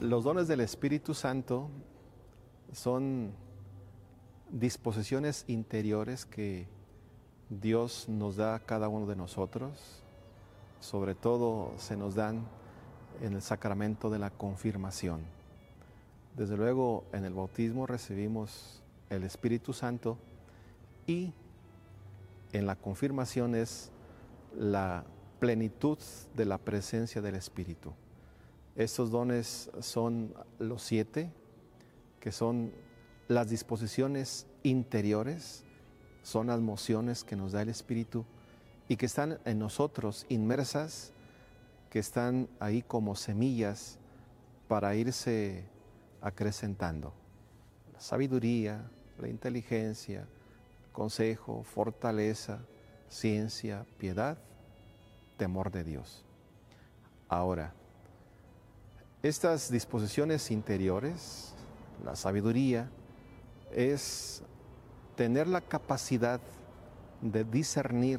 Los dones del Espíritu Santo son disposiciones interiores que Dios nos da a cada uno de nosotros. Sobre todo se nos dan en el sacramento de la confirmación. Desde luego en el bautismo recibimos el Espíritu Santo y en la confirmación es la plenitud de la presencia del Espíritu. Estos dones son los 7, que son las disposiciones interiores, son las mociones que nos da el Espíritu y que están en nosotros inmersas, que están ahí como semillas para irse acrecentando. La sabiduría, la inteligencia, consejo, fortaleza, ciencia, piedad, temor de Dios. Ahora, estas disposiciones interiores, la sabiduría, es tener la capacidad de discernir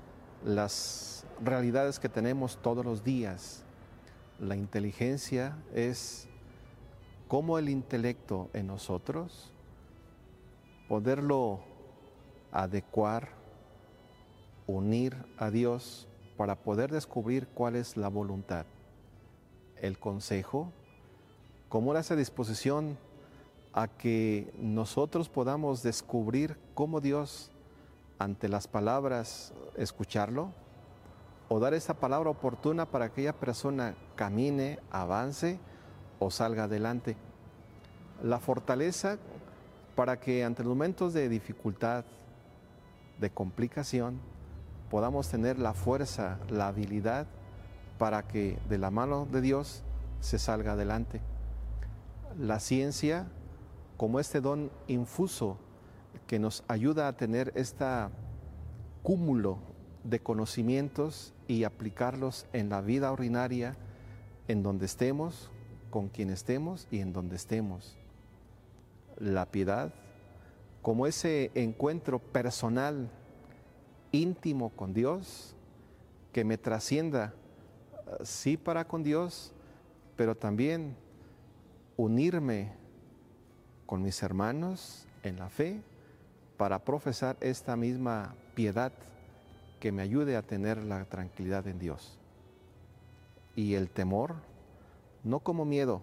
las realidades que tenemos todos los días. La inteligencia es cómo el intelecto en nosotros, poderlo adecuar, unir a Dios para poder descubrir cuál es la voluntad. El consejo, cómo esa disposición a que nosotros podamos descubrir cómo Dios, ante las palabras, escucharlo, o dar esa palabra oportuna para que aquella persona camine, avance o salga adelante. La fortaleza para que ante los momentos de dificultad, de complicación, podamos tener la fuerza, la habilidad para que de la mano de Dios se salga adelante. La ciencia, como este don infuso que nos ayuda a tener este cúmulo de conocimientos y aplicarlos en la vida ordinaria, en donde estemos, con quien estemos y en donde estemos. La piedad, como ese encuentro personal, íntimo con Dios, que me trascienda, sí para con Dios, pero también unirme con mis hermanos en la fe para profesar esta misma piedad que me ayude a tener la tranquilidad en Dios. Y el temor, no como miedo,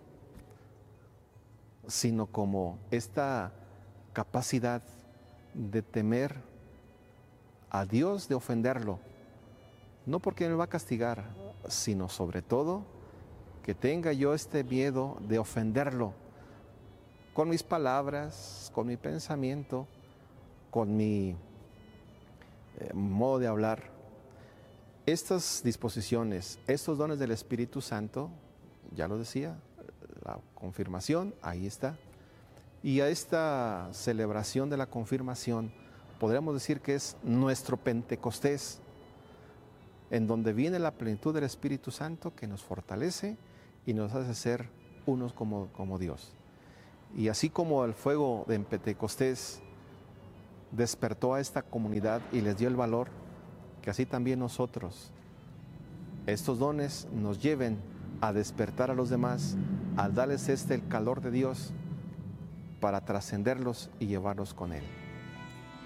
sino como esta capacidad de temer a Dios, de ofenderlo, no porque me va a castigar, sino sobre todo que tenga yo este miedo de ofenderlo con mis palabras, con mi pensamiento, con mi modo de hablar. Estas disposiciones, estos dones del Espíritu Santo, ya lo decía, la confirmación, ahí está. Y a esta celebración de la confirmación, podríamos decir que es nuestro Pentecostés, en donde viene la plenitud del Espíritu Santo que nos fortalece y nos hace ser unos como Dios. Y así como el fuego de Pentecostés despertó a esta comunidad y les dio el valor, que así también nosotros, estos dones nos lleven a despertar a los demás, al darles el calor de Dios para trascenderlos y llevarlos con Él.